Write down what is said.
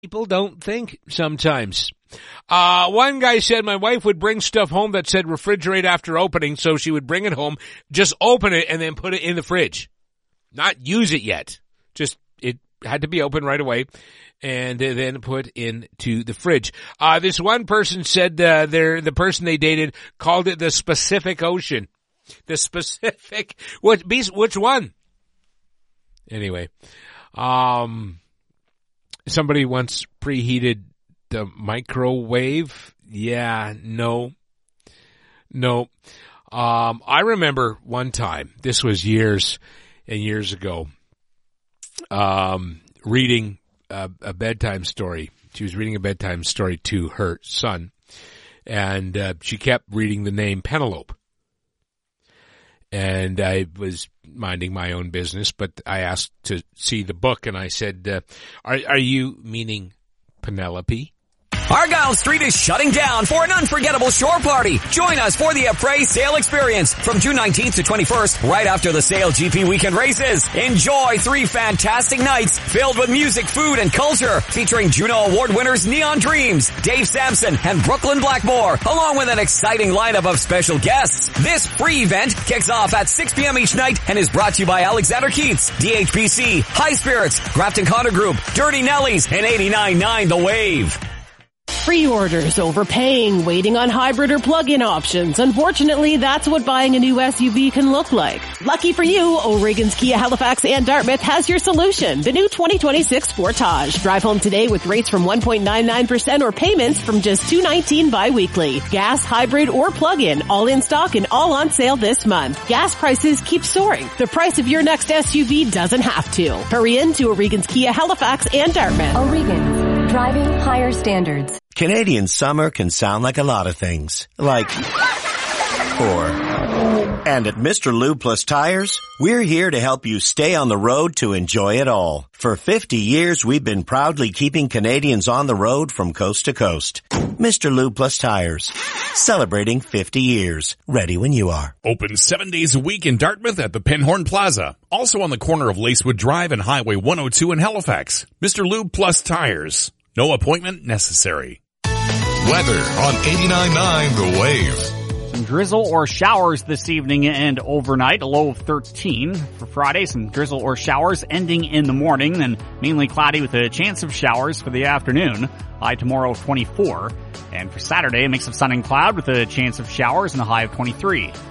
People don't think sometimes. One guy said my wife would bring stuff home that said refrigerate after opening, so she would bring it home, just open it, and then put it in the fridge. Not use it yet. Just, it had to be open right away, and then put into the fridge. This one person said the person they dated called it the Pacific Ocean. The specific, which one? Anyway, somebody once preheated the microwave. Yeah, no. I remember one time, this was years and years ago, reading a bedtime story. She was reading a bedtime story to her son, and she kept reading the name Penelope. And I was minding my own business, but I asked to see the book, and I said, are you meaning Penelope? Argyle Street is shutting down for an unforgettable shore party. Join us for the Apres Sale Experience from June 19th to 21st, right after the Sale GP weekend races. Enjoy 3 fantastic nights filled with music, food, and culture, featuring Juno Award winners Neon Dreams, Dave Sampson, and Brooklyn Blackmore, along with an exciting lineup of special guests. This free event kicks off at 6 p.m. each night and is brought to you by Alexander Keats, DHPC, High Spirits, Grafton Connor Group, Dirty Nellies, and 89.9 The Wave. Pre-orders, overpaying, waiting on hybrid or plug-in options. Unfortunately, that's what buying a new SUV can look like. Lucky for you, O'Regan's Kia Halifax and Dartmouth has your solution. The new 2026 Sportage. Drive home today with rates from 1.99% or payments from just $219 bi-weekly. Gas, hybrid, or plug-in, all in stock and all on sale this month. Gas prices keep soaring. The price of your next SUV doesn't have to. Hurry in to O'Regan's Kia Halifax and Dartmouth. O'Regan's, driving higher standards. Canadian summer can sound like a lot of things. And at Mr. Lube Plus Tires, we're here to help you stay on the road to enjoy it all. For 50 years, we've been proudly keeping Canadians on the road from coast to coast. Mr. Lube Plus Tires, celebrating 50 years. Ready when you are. Open 7 days a week in Dartmouth at the Pinhorn Plaza. Also on the corner of Lacewood Drive and Highway 102 in Halifax. Mr. Lube Plus Tires. No appointment necessary. Weather on 89.9 The Wave. Some drizzle or showers this evening and overnight, a low of 13. For Friday, some drizzle or showers ending in the morning, then mainly cloudy with a chance of showers for the afternoon. High tomorrow 24. And for Saturday, a mix of sun and cloud with a chance of showers and a high of 23.